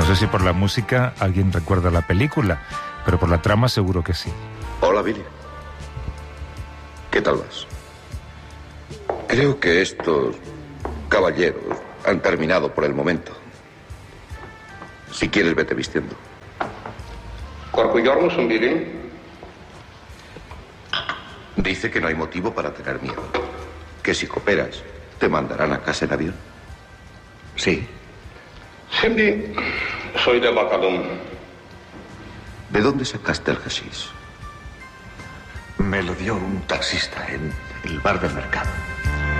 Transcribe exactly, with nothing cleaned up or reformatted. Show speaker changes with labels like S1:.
S1: sé si por la música alguien recuerda la película, pero por la trama seguro que sí.
S2: Hola, Billy. ¿Qué tal vas? Creo que estos caballeros han terminado por el momento. Si quieres, vete vistiendo.
S3: Billy.
S2: Dice que no hay motivo para tener miedo. Que si cooperas, te mandarán a casa en avión. Sí.
S3: Cindy, soy de Bacalón.
S2: ¿De dónde sacaste el hashish?
S4: Me lo dio un taxista en el bar del mercado.